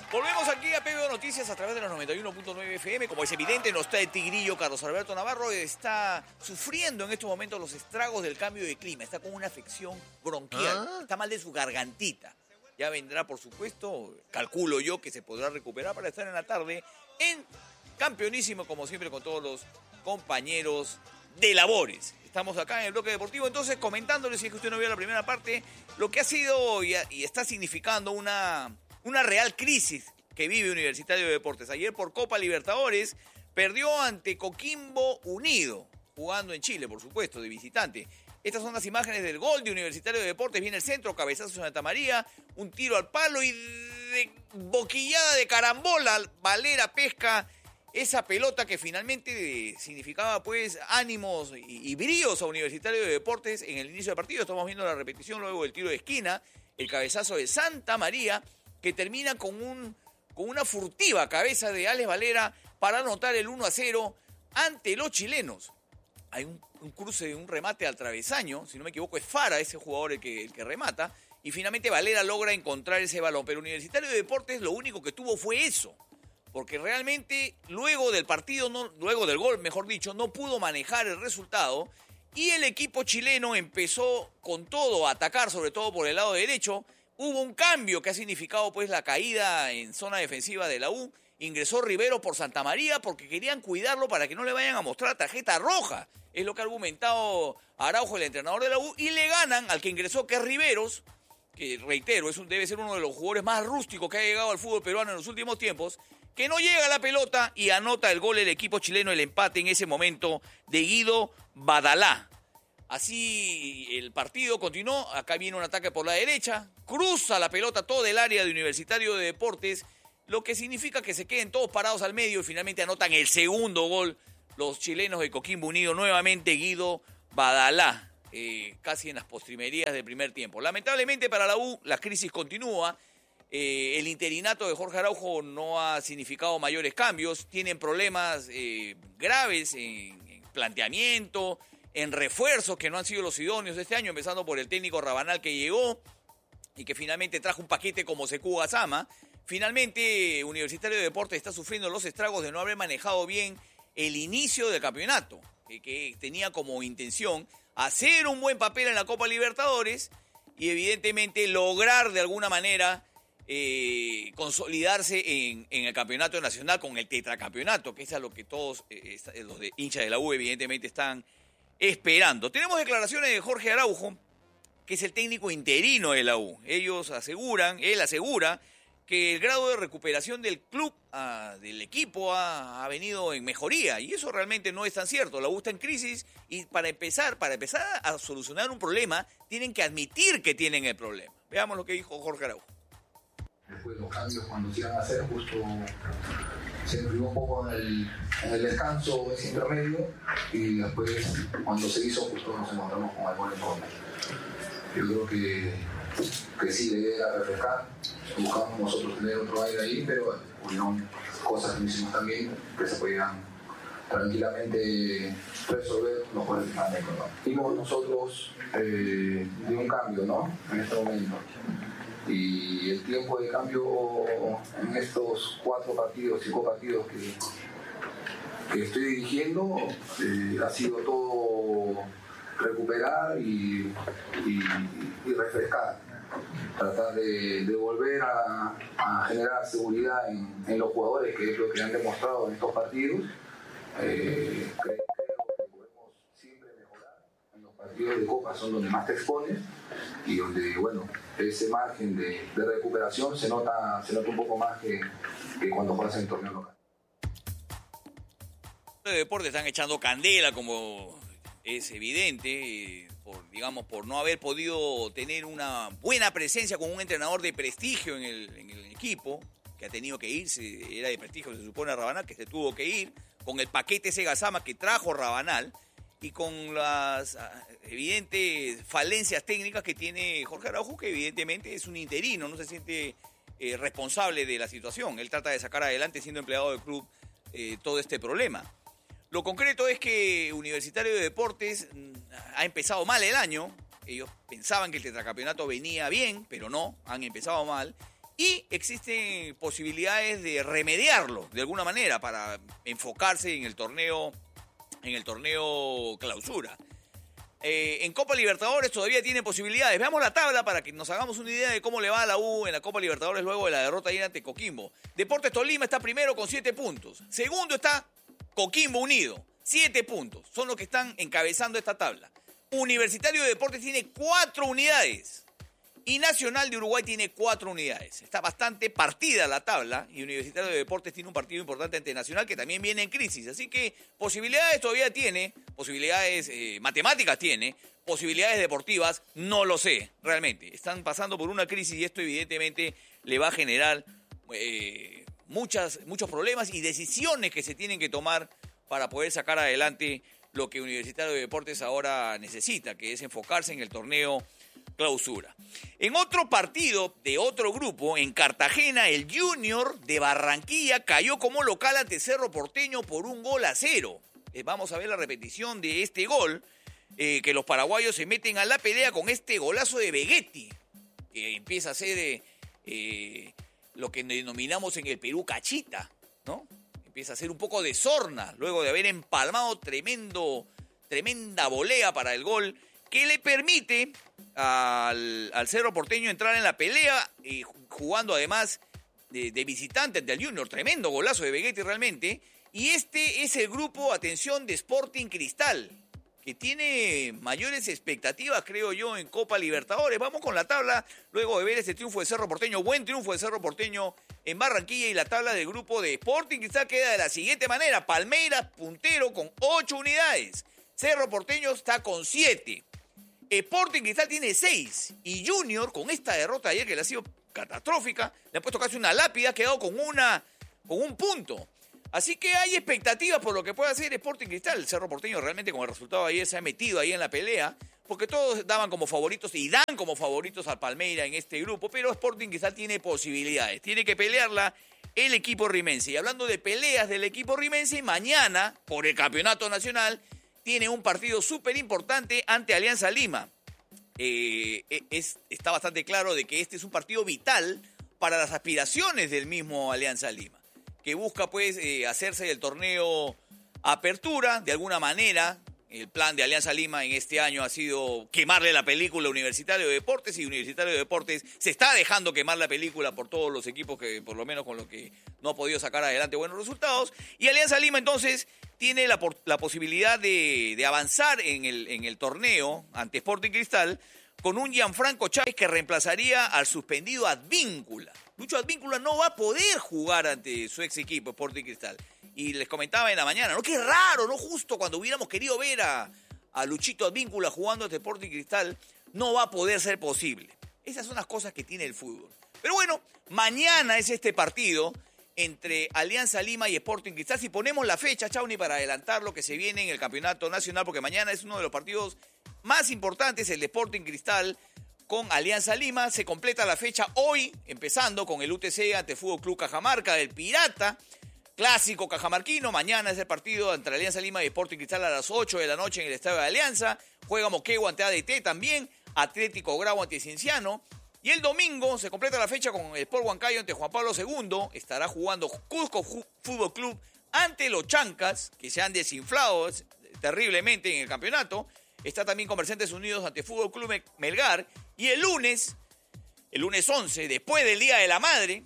Volvemos aquí a PBO Noticias a través de los 91.9 FM. Como es evidente, no está el tigrillo. Carlos Alberto Navarro está sufriendo en estos momentos los estragos del cambio de clima. Está con una afección bronquial. Está mal de su gargantita. Ya vendrá, por supuesto, calculo yo que se podrá recuperar para estar en la tarde en Campeonísimo, como siempre, con todos los compañeros de labores. Estamos acá en el bloque deportivo, entonces comentándoles, si es que usted no vio la primera parte, lo que ha sido y está significando una real crisis que vive Universitario de Deportes. Ayer por Copa Libertadores perdió ante Coquimbo Unido, jugando en Chile, por supuesto, de visitante. Estas son las imágenes del gol de Universitario de Deportes. Viene el centro, cabezazo de Santa María, un tiro al palo y de boquillada de carambola, Valera pesca esa pelota que finalmente significaba pues ánimos y bríos a Universitario de Deportes en el inicio del partido. Estamos viendo la repetición luego del tiro de esquina, el cabezazo de Santa María, que termina con una furtiva cabeza de Alex Valera para anotar el 1-0 ante los chilenos. Hay un cruce, un remate al travesaño, si no me equivoco es Fara ese jugador el que remata, y finalmente Valera logra encontrar ese balón. Pero Universitario de Deportes lo único que tuvo fue eso, porque realmente luego del partido, luego del gol, mejor dicho, no pudo manejar el resultado, y el equipo chileno empezó con todo a atacar, sobre todo por el lado derecho. Hubo un cambio que ha significado pues la caída en zona defensiva de la U. Ingresó Rivero por Santa María porque querían cuidarlo para que no le vayan a mostrar tarjeta roja. Es lo que ha argumentado Araujo, el entrenador de la U, y le ganan al que ingresó, que es Riveros, que reitero, debe ser uno de los jugadores más rústicos que ha llegado al fútbol peruano en los últimos tiempos, que no llega a la pelota y anota el gol el equipo chileno, el empate en ese momento de Guido Badalá. Así el partido continuó, acá viene un ataque por la derecha, cruza la pelota todo el área de Universitario de Deportes, lo que significa que se queden todos parados al medio y finalmente anotan el segundo gol los chilenos de Coquimbo Unido, nuevamente Guido Badalá, casi en las postrimerías del primer tiempo. Lamentablemente para la U la crisis continúa, el interinato de Jorge Araujo no ha significado mayores cambios, tienen problemas graves en planteamiento, en refuerzos que no han sido los idóneos este año, empezando por el técnico Rabanal que llegó y que finalmente trajo un paquete como Sekou Gassama. Finalmente, Universitario de Deportes está sufriendo los estragos de no haber manejado bien el inicio del campeonato, que tenía como intención hacer un buen papel en la Copa Libertadores y evidentemente lograr de alguna manera consolidarse en el campeonato nacional con el tetracampeonato, que es a lo que todos los de hinchas de la U evidentemente están esperando. Tenemos declaraciones de Jorge Araujo, que es el técnico interino de la U. Él asegura que el grado de recuperación del club, del equipo, ha venido en mejoría. Y eso realmente no es tan cierto. La U está en crisis y para empezar a solucionar un problema, tienen que admitir que tienen el problema. Veamos lo que dijo Jorge Araujo. Después los cambios cuando se iban a hacer, justo se enfrió un poco en el descanso ese intermedio y después cuando se hizo justo nos encontramos con algo en contra. Yo creo que sí, la idea era refrescar, buscamos nosotros tener otro aire ahí, pero hubieron cosas que hicimos también que se podían tranquilamente resolver los jugadores que estaban dentro, ¿no? Vimos nosotros de un cambio, ¿no? En este momento. Y el tiempo de cambio en estos 5 partidos que estoy dirigiendo ha sido todo recuperar y refrescar, tratar de volver a generar seguridad en los jugadores, que es lo que han demostrado en estos partidos. Creo que podemos siempre mejorar. En los partidos de Copa son donde más te expones y donde, bueno, ese margen de recuperación se nota un poco más que cuando juegas en el torneo local. Los deportes están echando candela, como es evidente, por no haber podido tener una buena presencia con un entrenador de prestigio en el equipo, que ha tenido que irse, era de prestigio, se supone, a Rabanal, que se tuvo que ir, con el paquete ese Gassama que trajo Rabanal, y con las evidentes falencias técnicas que tiene Jorge Araujo, que evidentemente es un interino, no se siente responsable de la situación. Él trata de sacar adelante, siendo empleado del club, todo este problema. Lo concreto es que Universitario de Deportes ha empezado mal el año. Ellos pensaban que el tetracampeonato venía bien, pero no, han empezado mal. y existen posibilidades de remediarlo de alguna manera para enfocarse en el torneo clausura. En Copa Libertadores todavía tiene posibilidades. Veamos la tabla para que nos hagamos una idea de cómo le va a la U en la Copa Libertadores luego de la derrota ayer ante Coquimbo. Deportes Tolima está primero con 7 puntos. Segundo está Coquimbo Unido, 7 puntos. Son los que están encabezando esta tabla. Universitario de Deportes tiene 4 unidades. Y Nacional de Uruguay tiene 4 unidades. Está bastante partida la tabla y Universitario de Deportes tiene un partido importante ante Nacional que también viene en crisis. Así que posibilidades todavía tiene, posibilidades matemáticas tiene, posibilidades deportivas no lo sé, realmente. Están pasando por una crisis y esto evidentemente le va a generar muchos problemas y decisiones que se tienen que tomar para poder sacar adelante lo que Universitario de Deportes ahora necesita, que es enfocarse en el torneo clausura. En otro partido de otro grupo, en Cartagena, el Junior de Barranquilla cayó como local ante Cerro Porteño por 1-0. Vamos a ver la repetición de este gol, que los paraguayos se meten a la pelea con este golazo de Vegetti, que empieza a ser lo que denominamos en el Perú cachita, ¿no? Empieza a ser un poco de sorna, luego de haber empalmado tremenda volea para el gol, que le permite al Cerro Porteño entrar en la pelea, jugando además de visitante ante el Junior. Tremendo golazo de Vegetti realmente. Y este es el grupo, atención, de Sporting Cristal, que tiene mayores expectativas, creo yo, en Copa Libertadores. Vamos con la tabla, luego de ver este triunfo de Cerro Porteño, buen triunfo de Cerro Porteño en Barranquilla, y la tabla del grupo de Sporting Cristal queda de la siguiente manera. Palmeiras, puntero, con 8 unidades. Cerro Porteño está con 7. Sporting Cristal tiene 6. Y Junior, con esta derrota ayer que le ha sido catastrófica, le ha puesto casi una lápida, ha quedado con un punto. Así que hay expectativas por lo que puede hacer Sporting Cristal. El Cerro Porteño realmente con el resultado de ayer se ha metido ahí en la pelea, porque todos daban como favoritos y dan como favoritos al Palmeiras en este grupo, pero Sporting Cristal tiene posibilidades. Tiene que pelearla el equipo rimense. Y hablando de peleas del equipo rimense, mañana, por el campeonato nacional, tiene un partido súper importante ante Alianza Lima. Está bastante claro de que este es un partido vital para las aspiraciones del mismo Alianza Lima, que busca pues hacerse del torneo Apertura de alguna manera. El plan de Alianza Lima en este año ha sido quemarle la película a Universitario de Deportes, y Universitario de Deportes se está dejando quemar la película por todos los equipos que, por lo menos con lo que no ha podido sacar adelante buenos resultados. Y Alianza Lima entonces tiene la posibilidad de avanzar en el torneo ante Sporting Cristal con un Gianfranco Chávez que reemplazaría al suspendido Advíncula. Lucho Advíncula no va a poder jugar ante su ex equipo Sporting Cristal. Y les comentaba en la mañana, ¿no? Qué raro, ¿no? Justo cuando hubiéramos querido ver a Luchito Advíncula jugando ante Sporting Cristal, no va a poder ser posible. Esas son las cosas que tiene el fútbol. Pero bueno, mañana es este partido entre Alianza Lima y Sporting Cristal. Si ponemos la fecha, Chauni, para adelantar lo que se viene en el campeonato nacional, porque mañana es uno de los partidos más importantes, el de Sporting Cristal con Alianza Lima. Se completa la fecha hoy, empezando con el UTC ante Fútbol Club Cajamarca del Pirata. Clásico cajamarquino. Mañana es el partido entre Alianza Lima y Sporting Cristal a las 8 de la noche en el Estadio de Alianza. Juega Moquegua ante ADT también. Atlético Grau ante Cienciano. Y el domingo se completa la fecha con el Sport Huancayo ante Juan Pablo II. Estará jugando Cusco Fútbol Club ante los Chancas, que se han desinflado terriblemente en el campeonato. Está también Comerciantes Unidos ante Fútbol Club Melgar. Y el lunes 11, después del Día de la Madre,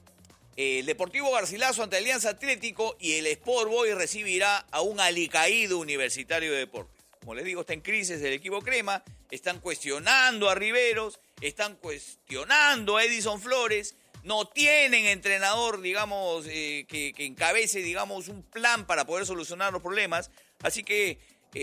el Deportivo Garcilaso ante Alianza Atlético, y el Sport Boys recibirá a un alicaído Universitario de Deportes. Como les digo, está en crisis el equipo crema, están cuestionando a Riveros, están cuestionando a Edison Flores, no tienen entrenador, digamos, que encabece, digamos, un plan para poder solucionar los problemas. Así que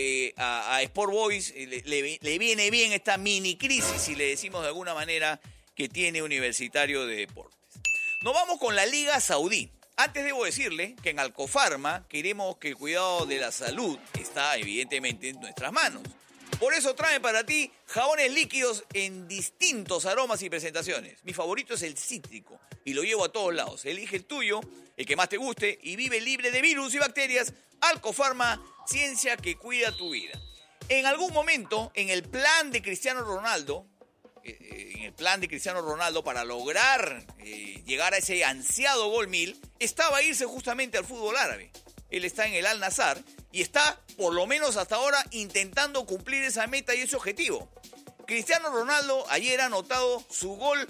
a Sport Boys le viene bien esta mini crisis, si le decimos de alguna manera, que tiene Universitario de Deportes. Nos vamos con la Liga Saudí. Antes debo decirle que en Alcofarma queremos que el cuidado de la salud está evidentemente en nuestras manos. Por eso trae para ti jabones líquidos en distintos aromas y presentaciones. Mi favorito es el cítrico y lo llevo a todos lados. Elige el tuyo, el que más te guste, y vive libre de virus y bacterias. Alcofarma, ciencia que cuida tu vida. En algún momento, en el plan de Cristiano Ronaldo, en el plan de Cristiano Ronaldo para lograr llegar a ese ansiado gol 1000, estaba irse justamente al fútbol árabe. Él está en el Al-Nassr y está, por lo menos hasta ahora, intentando cumplir esa meta y ese objetivo. Cristiano Ronaldo ayer ha anotado su gol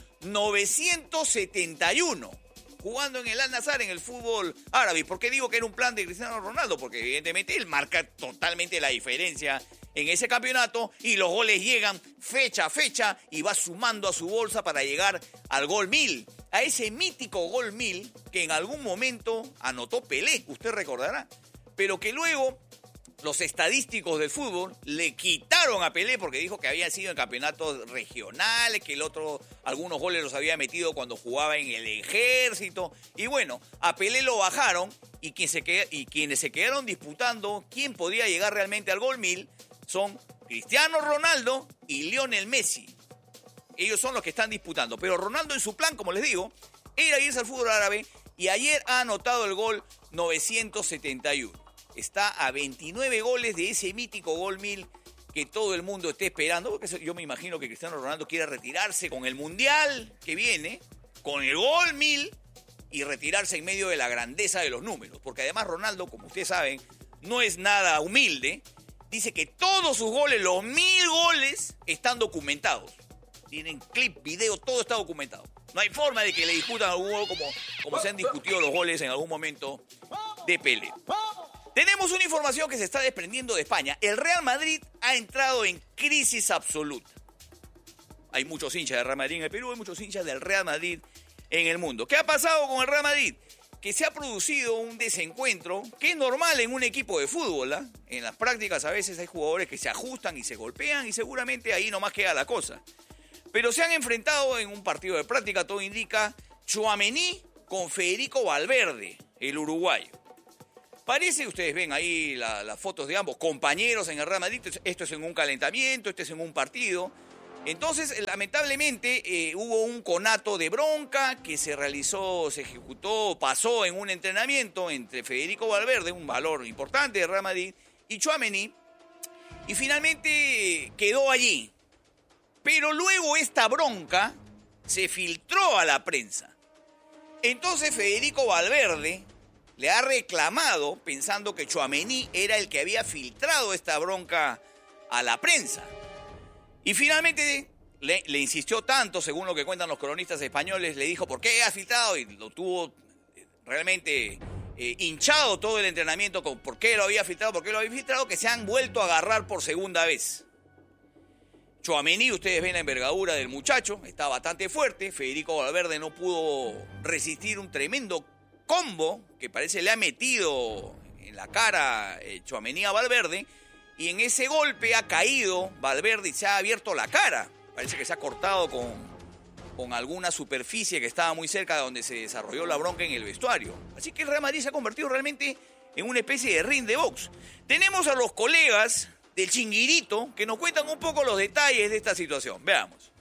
971, jugando en el Al-Nassr en el fútbol árabe. ¿Por qué digo que era un plan de Cristiano Ronaldo? Porque evidentemente él marca totalmente la diferencia en ese campeonato y los goles llegan fecha a fecha y va sumando a su bolsa para llegar al gol 1000, a ese mítico gol 1000 que en algún momento anotó Pelé, usted recordará, pero que luego los estadísticos del fútbol le quitaron a Pelé porque dijo que había sido en campeonatos regionales, que el otro algunos goles los había metido cuando jugaba en el Ejército. Y bueno, a Pelé lo bajaron y quienes se quedaron disputando quién podía llegar realmente al gol 1000 son Cristiano Ronaldo y Lionel Messi. Ellos son los que están disputando. Pero Ronaldo en su plan, como les digo, era irse al fútbol árabe y ayer ha anotado el gol 971. Está a 29 goles de ese mítico gol 1000 que todo el mundo está esperando, porque yo me imagino que Cristiano Ronaldo quiere retirarse con el Mundial que viene, con el gol 1000 y retirarse en medio de la grandeza de los números. Porque además Ronaldo, como ustedes saben, no es nada humilde. Dice que todos sus goles, los 1000 goles, están documentados. Tienen clip, video, todo está documentado. No hay forma de que le discutan algún gol como se han discutido los goles en algún momento de Pelé. Tenemos una información que se está desprendiendo de España. El Real Madrid ha entrado en crisis absoluta. Hay muchos hinchas del Real Madrid en el Perú, hay muchos hinchas del Real Madrid en el mundo. ¿Qué ha pasado con el Real Madrid? Que se ha producido un desencuentro que es normal en un equipo de fútbol, ¿eh? En las prácticas a veces hay jugadores que se ajustan y se golpean y seguramente ahí nomás queda la cosa. Pero se han enfrentado en un partido de práctica, todo indica, Tchouaméni con Federico Valverde, el uruguayo. Parece, ustedes ven ahí las fotos de ambos compañeros en el Real Madrid, esto es en un calentamiento, esto es en un partido. Entonces, lamentablemente, hubo un conato de bronca que se realizó, se ejecutó, pasó en un entrenamiento entre Federico Valverde, un valor importante de Real Madrid, y Tchouaméni, y finalmente quedó allí. Pero luego esta bronca se filtró a la prensa. Entonces Federico Valverde le ha reclamado, pensando que Tchouaméni era el que había filtrado esta bronca a la prensa. Y finalmente le insistió tanto, según lo que cuentan los cronistas españoles, le dijo, ¿por qué has filtrado? Y lo tuvo realmente hinchado todo el entrenamiento con por qué lo había filtrado, que se han vuelto a agarrar por segunda vez. Tchouaméni, ustedes ven la envergadura del muchacho, está bastante fuerte. Federico Valverde no pudo resistir un tremendo combo que parece le ha metido en la cara Tchouaméni a Valverde. Y en ese golpe ha caído Valverde y se ha abierto la cara. Parece que se ha cortado con alguna superficie que estaba muy cerca de donde se desarrolló la bronca en el vestuario. Así que el Real Madrid se ha convertido realmente en una especie de ring de box. Tenemos a los colegas del Chinguirito que nos cuentan un poco los detalles de esta situación. Veamos.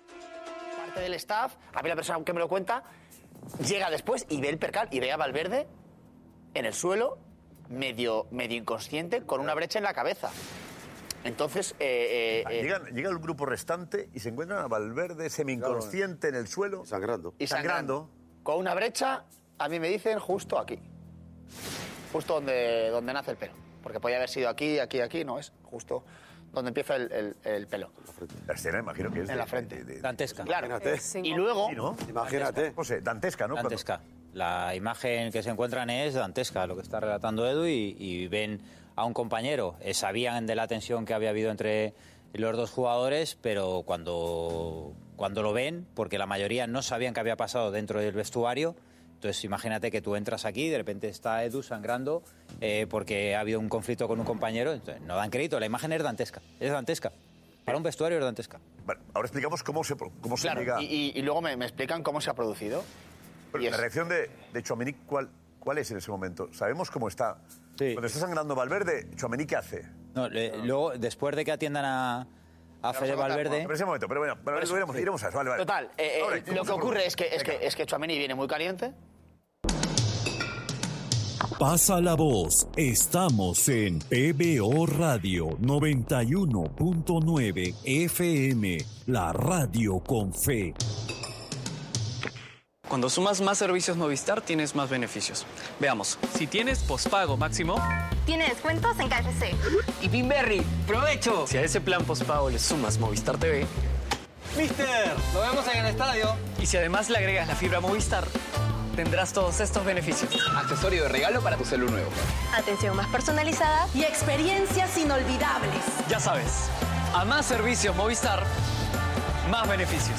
Parte del staff, a mí la persona que me lo cuenta, llega después y ve el percal y ve a Valverde en el suelo, medio inconsciente, con una brecha en la cabeza. Entonces... Llega el grupo restante y se encuentran a Valverde semi-inconsciente en el suelo. Sangrando. Y sangrando. Con una brecha, a mí me dicen, justo aquí. Justo donde nace el pelo. Porque podía haber sido aquí, no es. Justo donde empieza el pelo. La escena, imagino que es... En la frente. Dantesca. Claro. Imagínate. Y luego... Sí, ¿no? Imagínate. José, dantesca, ¿no? Dantesca. La imagen que se encuentran es dantesca, lo que está relatando Edu, y ven a un compañero. Sabían de la tensión que había habido entre los dos jugadores, pero cuando lo ven, porque la mayoría no sabían qué había pasado dentro del vestuario, entonces imagínate que tú entras aquí y de repente está Edu sangrando porque ha habido un conflicto con un compañero, entonces no dan crédito, la imagen es dantesca. Para un vestuario es dantesca. Vale, ahora explicamos cómo se Claro, llega... y luego me explican cómo se ha producido. Pero la reacción de Tchouaméni, ¿cuál es en ese momento? ¿Sabemos cómo está? Sí. Cuando está sangrando Valverde, ¿Tchouaméni qué hace? No, luego, después de que atiendan a Fede Valverde... Pero ese momento, pero bueno, iremos a eso. Vale. Total, lo que ocurre es que Tchouaméni viene muy caliente. Pasa la voz. Estamos en PBO Radio 91.9 FM, la radio con fe. Cuando sumas más servicios Movistar, tienes más beneficios. Veamos. Si tienes pospago máximo, tiene descuentos en KFC. Y Pinberry, ¡provecho! Si a ese plan pospago le sumas Movistar TV, ¡Mister! ¡Lo vemos en el estadio! Y si además le agregas la fibra Movistar, tendrás todos estos beneficios. Accesorio de regalo para tu celu nuevo. Atención más personalizada y experiencias inolvidables. Ya sabes, a más servicios Movistar, más beneficios.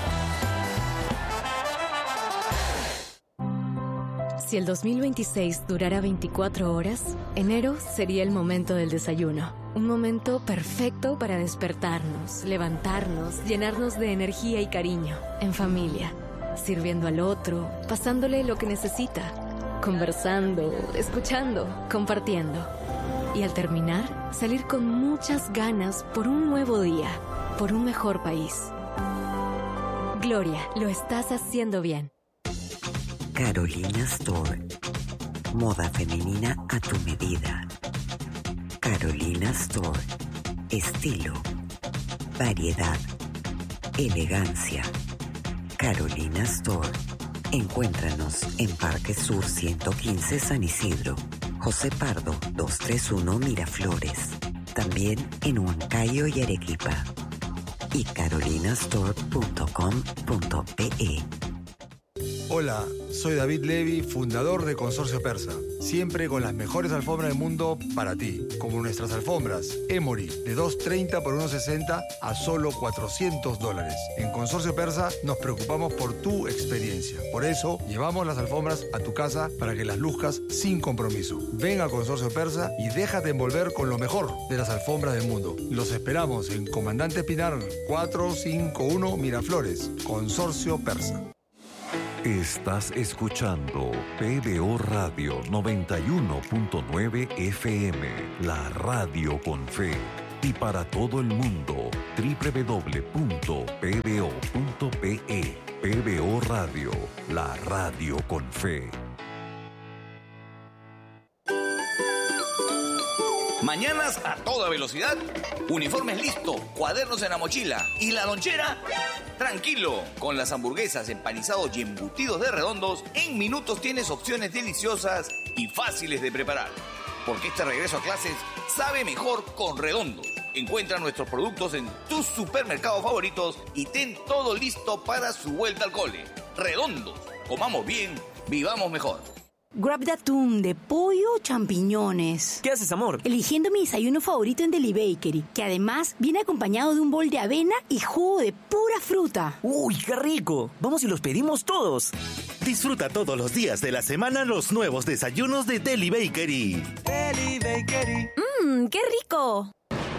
Si el 2026 durara 24 horas, enero sería el momento del desayuno. Un momento perfecto para despertarnos, levantarnos, llenarnos de energía y cariño, en familia, sirviendo al otro, pasándole lo que necesita, conversando, escuchando, compartiendo. Y al terminar, salir con muchas ganas por un nuevo día, por un mejor país. Gloria, lo estás haciendo bien. Carolina Store. Moda femenina a tu medida. Carolina Store. Estilo. Variedad. Elegancia. Carolina Store. Encuéntranos en Parque Sur 115 San Isidro. José Pardo 231 Miraflores. También en Huancayo y Arequipa. Y carolinastore.com.pe. Hola, soy David Levy, fundador de Consorcio Persa. Siempre con las mejores alfombras del mundo para ti. Como nuestras alfombras Emory, de $230 por $160 a solo $400. En Consorcio Persa nos preocupamos por tu experiencia. Por eso, llevamos las alfombras a tu casa para que las luzcas sin compromiso. Ven a Consorcio Persa y déjate envolver con lo mejor de las alfombras del mundo. Los esperamos en Comandante Pinar 451 Miraflores. Consorcio Persa. Estás escuchando PBO Radio 91.9 FM, la radio con fe. Y para todo el mundo, www.pbo.pe. PBO Radio, la radio con fe. Mañanas a toda velocidad, uniformes listo, cuadernos en la mochila y la lonchera, tranquilo. Con las hamburguesas, empanizados y embutidos de Redondos, en minutos tienes opciones deliciosas y fáciles de preparar. Porque este regreso a clases sabe mejor con Redondos. Encuentra nuestros productos en tus supermercados favoritos y ten todo listo para su vuelta al cole. Redondos, comamos bien, vivamos mejor. Grab de atún, de pollo o champiñones. ¿Qué haces, amor? Eligiendo mi desayuno favorito en Deli Bakery, que además viene acompañado de un bol de avena y jugo de pura fruta. ¡Uy, qué rico! Vamos y los pedimos todos. Disfruta todos los días de la semana los nuevos desayunos de Deli Bakery. Deli Bakery. ¡Qué rico!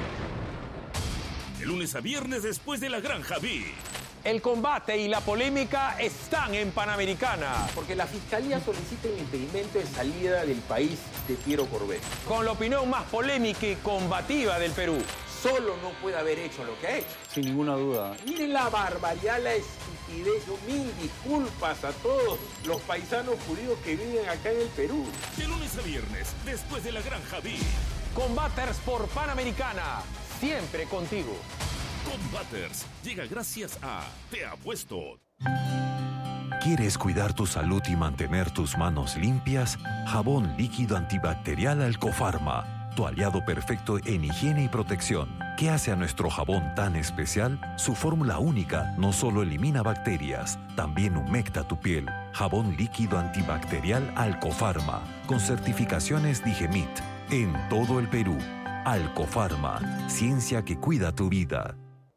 De lunes a viernes después de la Granja B. El combate y la polémica están en Panamericana. Porque la Fiscalía solicita el impedimento de salida del país de Piero Corbet. Con la opinión más polémica y combativa del Perú. Solo no puede haber hecho lo que ha hecho. Sin ninguna duda. Miren la barbaridad, la estupidez. Mil disculpas a todos los paisanos judíos que viven acá en el Perú. De lunes a viernes, después de la Granja B. Combaters por Panamericana. Siempre contigo. Combaters llega gracias a Te Apuesto. ¿Quieres cuidar tu salud y mantener tus manos limpias? Jabón líquido antibacterial Alcofarma, tu aliado perfecto en higiene y protección. ¿Qué hace a nuestro jabón tan especial? Su fórmula única no solo elimina bacterias, también humecta tu piel. Jabón líquido antibacterial Alcofarma, con certificaciones Digemit, en todo el Perú. Alcofarma, ciencia que cuida tu vida.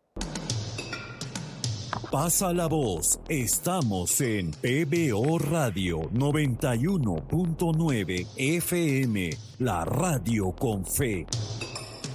Pasa la voz. Estamos en PBO Radio 91.9 FM, la radio con fe.